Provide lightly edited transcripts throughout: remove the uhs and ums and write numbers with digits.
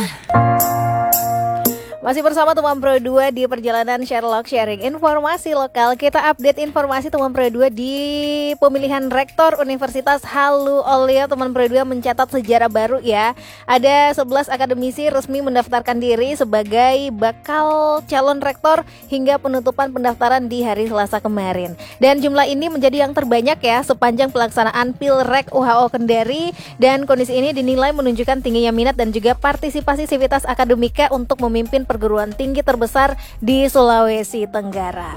Masih bersama Teman Pro 2 di perjalanan Sherlock Sharing Informasi Lokal. Kita update informasi Teman Pro 2 di pemilihan Rektor Universitas Halu Oleo. Teman Pro 2 mencatat sejarah baru ya. Ada 11 akademisi resmi mendaftarkan diri sebagai bakal calon rektor hingga penutupan pendaftaran di hari Selasa kemarin. Dan jumlah ini menjadi yang terbanyak ya sepanjang pelaksanaan Pilrek UHO Kendari. Dan kondisi ini dinilai menunjukkan tingginya minat dan juga partisipasi sivitas akademika untuk memimpin perguruan tinggi terbesar di Sulawesi Tenggara.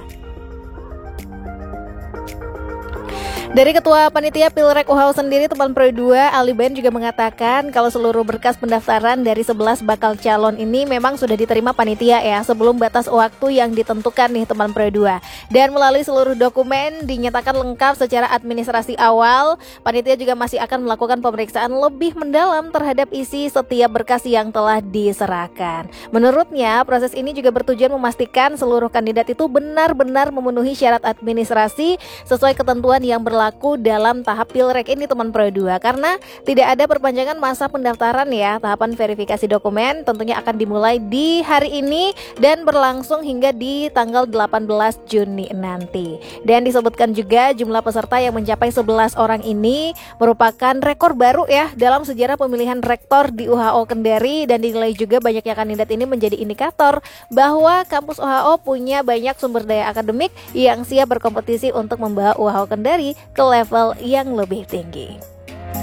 Dari Ketua Panitia Pilrek UHO sendiri, Teman Pro 2, Ali Ben juga mengatakan kalau seluruh berkas pendaftaran dari 11 bakal calon ini memang sudah diterima panitia ya sebelum batas waktu yang ditentukan nih Teman Pro 2. Dan melalui seluruh dokumen dinyatakan lengkap secara administrasi awal. Panitia juga masih akan melakukan pemeriksaan lebih mendalam terhadap isi setiap berkas yang telah diserahkan. Menurutnya, proses ini juga bertujuan memastikan seluruh kandidat itu benar-benar memenuhi syarat administrasi sesuai ketentuan yang berlaku dalam tahap Pilrek ini Teman Pro 2, karena tidak ada perpanjangan masa pendaftaran ya. Tahapan verifikasi dokumen tentunya akan dimulai di hari ini dan berlangsung hingga di tanggal 18 Juni nanti. Dan disebutkan juga jumlah peserta yang mencapai 11 orang ini merupakan rekor baru ya dalam sejarah pemilihan rektor di UHO Kendari, dan dinilai juga banyaknya kandidat ini menjadi indikator bahwa kampus UHO punya banyak sumber daya akademik yang siap berkompetisi untuk membawa UHO Kendari ke level yang lebih tinggi.